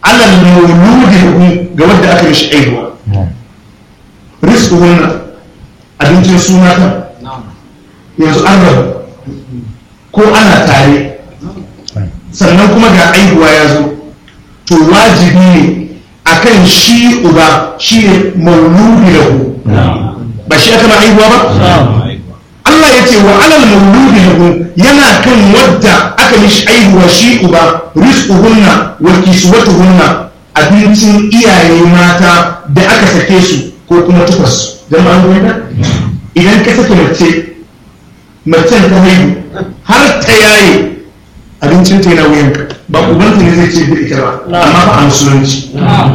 alal mauludi ga wanda aka mishi aihuwa rizquhunna abincin su mata yanzu an rabu ko ana tare sannan kuma ga aihuwa ya zo to wajibi ne akan shi uba shi ne mauludi lahu ba shi aka ma aihuwa ba Allah ya ce wa alal mauludi lahu yana kan wadda aka mishi aihuwa shi uba rizquhunna wa kiswatuhunna abincin iyaye mata da aka sake su ko kuma tufas jama'an gwamna idan ka sake macen ta haihu har ta yaye abincin ta yana wuyanka ba ubanta ne zai ce da ita ba amma ba a musulunci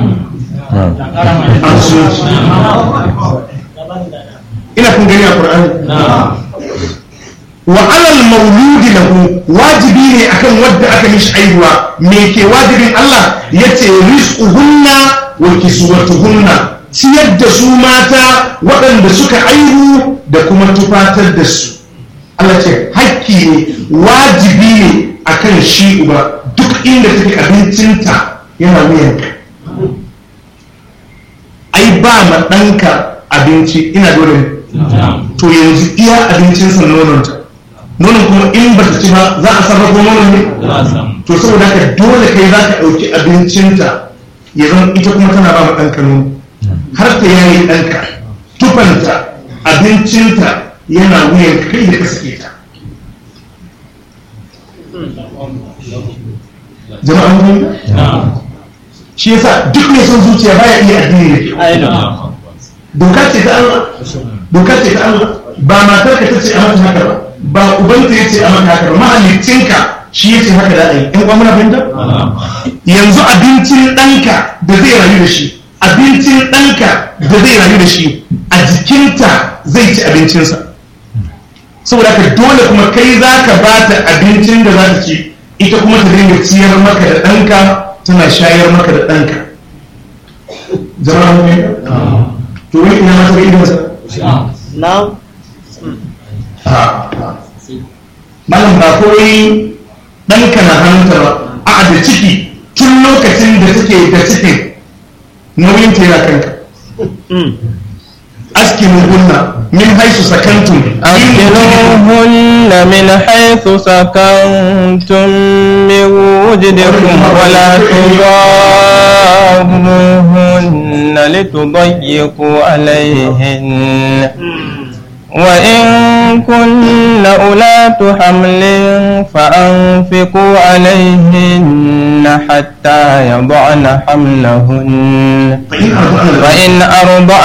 ina kun gani a Qur'ani wa alal mauludi lahu wajibi ne akan wadda aka mishi aihuwa me ke wajibin Allah yace rizquhunna wa kiswatuhunna ciyar da su mata waɗanda suka aihu da kuma tufatar da su Allah ce hakki ne wajibi ne akan shi uba duk inda take abincinta yana wuyanka ai ba ma ɗanka abinci ina dole ne to yanzu iya abincinsa nononta nonon kuma in ba ta ci ba za a sarrafa nonon ne to saboda haka dole kai za ka ɗauki abincinta ya zama ita kuma tana ba ma ɗanka nono har ta yayi ɗanka tufanta abincinta yana wuyan kai da ka sake ta jama'an mun shi yasa duk mai son zuciya baya iya addini da doka ce ta Allah doka ce ta Allah ba matar ka tace a mata haka ba ba ubanta yace a mata haka ba mahaliccinka shi yace haka da ai in kuma fahimta yanzu abincin ɗanka da zai rayu da shi abincin ɗanka da zai rayu da shi a jikinta zai ci abincinsa saboda haka dole kuma kai za ka ba ta abincin da za ta ci ita kuma ta dinga ciyar maka da ɗanka tana shayar maka da ɗanka jama'a mu to wani ina mata ga idansa now malam ba kawai ɗanka na hannunta ba a da ciki tun lokacin da take da cikin nauyin ta yana kanka أسكنوهن من حيث سكنتم من حيث سكنتم من وجدكم ولا تضاروهن لتضيقوا عليهن وإن كن أولات حمل فأنفقوا عليهن حتى يضعن حملهن فإن أرضعن